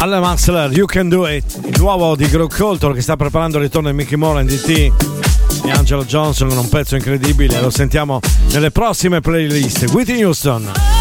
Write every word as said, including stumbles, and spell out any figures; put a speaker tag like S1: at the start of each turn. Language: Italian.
S1: Alla Maxler, You Can Do It, il nuovo di Greg Colton che sta preparando il ritorno di Mickey Moore, N D T e Angelo Johnson con un pezzo incredibile, lo sentiamo nelle prossime playlist. Whitney Houston.